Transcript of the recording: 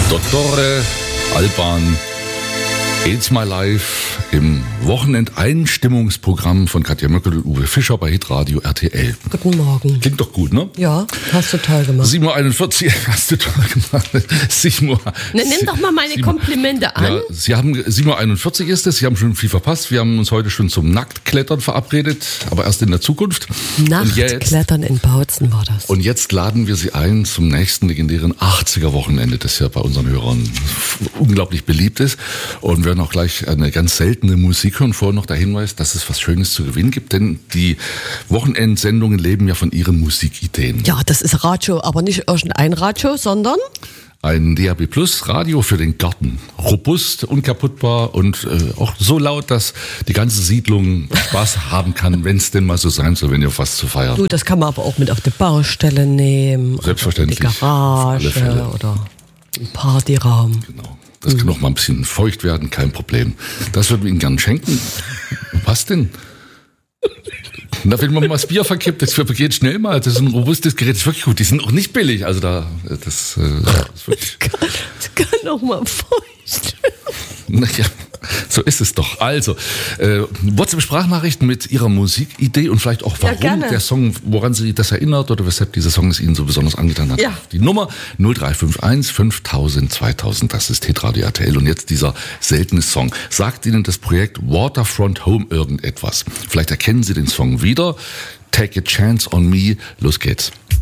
Dottore Alban, It's My Life im Wochenendeinstimmungsprogramm von Katja Möckel und Uwe Fischer bei Hitradio RTL. Guten Morgen. Klingt doch gut, ne? Ja, hast du toll gemacht. 7.41 Uhr, hast du toll gemacht. 7 Uhr. Nimm doch mal meine Komplimente an. Ja, 7.41 Uhr ist es, Sie haben schon viel verpasst. Wir haben uns heute schon zum Nacktklettern verabredet, aber erst in der Zukunft. Nacktklettern in Bautzen war das. Und jetzt laden wir Sie ein zum nächsten legendären 80er-Wochenende, das ja bei unseren Hörern unglaublich beliebt ist. Und wir werden auch gleich eine ganz seltene Musik hören. Vorher noch der Hinweis, dass es was Schönes zu gewinnen gibt, denn die Wochenendsendungen leben ja von ihren Musikideen. Ja, das ist Radio, aber nicht irgendein Radio, sondern ein DAB Plus Radio für den Garten. Robust, unkaputtbar und auch so laut, dass die ganze Siedlung Spaß haben kann, wenn es denn mal so sein soll, wenn ihr was zu feiern. Du, das kann man aber auch mit auf die Baustelle nehmen. Selbstverständlich. Die Garage oder ein Partyraum. Genau. Das kann auch mal ein bisschen feucht werden, kein Problem. Das würden wir Ihnen gerne schenken. Was denn? Na, wenn man mal das Bier verkippt, das geht schnell mal. Das ist ein robustes Gerät, das ist wirklich gut. Die sind auch nicht billig. Also das ist wirklich. Das kann auch mal feucht werden. Naja, so ist es doch. Also, WhatsApp-Sprachnachrichten mit Ihrer Musikidee und vielleicht auch, warum der Song, woran Sie das erinnert oder weshalb dieser Song es Ihnen so besonders angetan hat. Ja. Die Nummer 0351 5000 2000, das ist Hitradio RTL. Und jetzt dieser seltene Song. Sagt Ihnen das Projekt Waterfront Home irgendetwas? Vielleicht erkennen Sie den Song wieder. Take a Chance on Me. Los geht's.